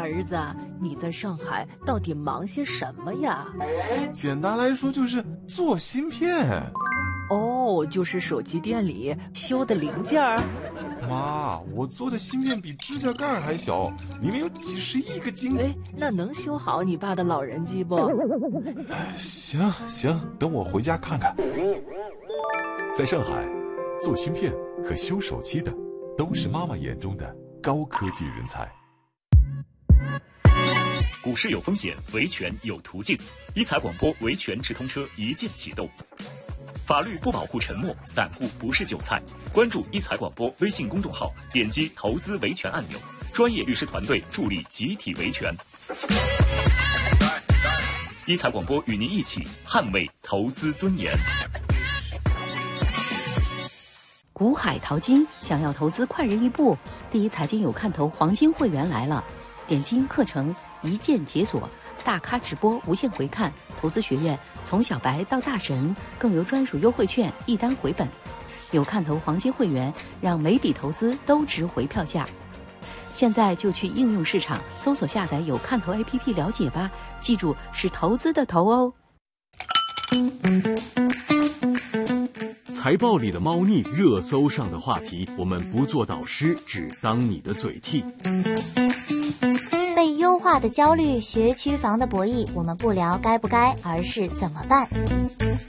儿子，你在上海到底忙些什么呀？ 简单来说就是做芯片。 哦，就是手机店里修的零件儿。 妈，我做的芯片比指甲盖还小，里面有几十亿个晶。 哎，那能修好你爸的老人机不？ 行，等我回家看看。 在上海，做芯片和修手机的都是妈妈眼中的高科技人才。 股市有风险，维权有途径。一财广播维权直通车一键启动。法律不保护沉默，散户不是韭菜。关注一财广播微信公众号，点击投资维权按钮，专业律师团队助力集体维权。一财广播与您一起捍卫投资尊严。 股海淘金，想要投资快人一步，第一财经有看头黄金会员来了，点金课程一键解锁，大咖直播无限回看，投资学院从小白到大神，更有专属优惠券一单回本。有看头黄金会员，让每笔投资都值回票价。现在就去应用市场搜索下载有看头 APP 了解吧，记住是投资的投哦。 财报里的猫腻，热搜上的话题，我们不做导师，只当你的嘴替。 被优化的焦虑，学区房的博弈，我们不聊该不该，而是怎么办。